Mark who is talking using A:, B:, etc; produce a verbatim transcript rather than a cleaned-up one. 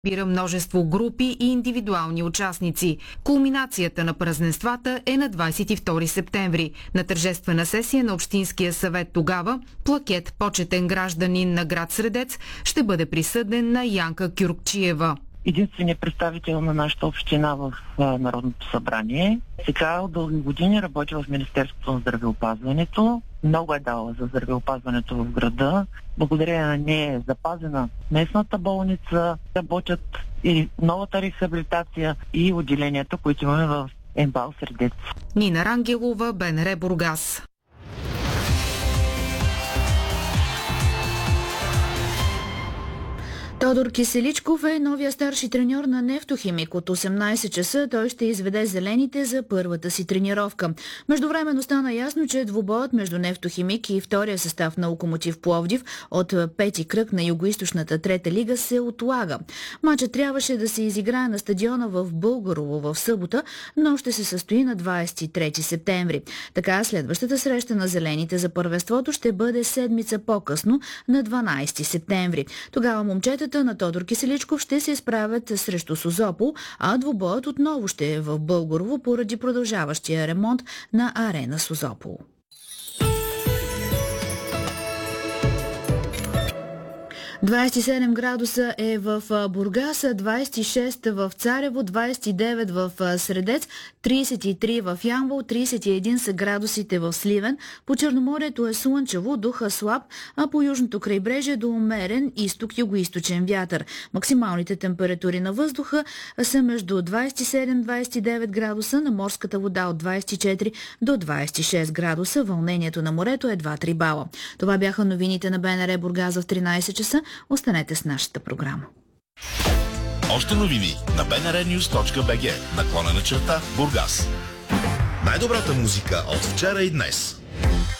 A: Бира множество групи и индивидуални участници. Кулминацията на празненствата е на двадесет и втори септември. На тържествена сесия на Общинския съвет тогава плакет "Почетен гражданин на град Средец" ще бъде присъден на Янка Кюркчиева.
B: Единственият представител на нашата община в Народното събрание. Сега от дълги години работи в Министерството на здравеопазването. Много е дала за здравеопазването в града. Благодарение на нея е запазена местната болница, работят и новата рехабилитация и отделенията, които имаме в МБАЛ Средец.
A: Нина Рангелова, БНР Бургас.
C: Тодор Киселичков е новия старши треньор на Нефтохимик. От осемнадесет часа той ще изведе зелените за първата си тренировка. Междувременно стана ясно, че двубоят между Нефтохимик и втория състав на Локомотив Пловдив от пети кръг на югоизточната трета лига се отлага. Мачът трябваше да се изиграе на стадиона в Българово в събота, но ще се състои на двадесет и трети септември. Така следващата среща на зелените за първенството ще бъде седмица по-късно на дванадесети септември. Тогава момчетата на Тодор Киселичков ще се изправят срещу Созопол, а двубоят отново ще е в Българово поради продължаващия ремонт на арена Созопол. двадесет и седем градуса е в Бургас, двадесет и шест в Царево, двадесет и девет в Средец, тридесет и три в Ямбол, тридесет и един са градусите в Сливен. По Черноморието е слънчево, духа слаб, а по южното крайбрежие до умерен изток-югоизточен вятър. Максималните температури на въздуха са между двадесет и седем до двадесет и девет градуса, на морската вода от двадесет и четири до двадесет и шест градуса, вълнението на морето е два-три бала. Това бяха новините на БНР Бургас в тринадесет часа. Останете с нашата програма.
D: Още новини на би ен ар нюз точка би джи, наклонена черта Бургас. Най-добрата музика от вчера и днес.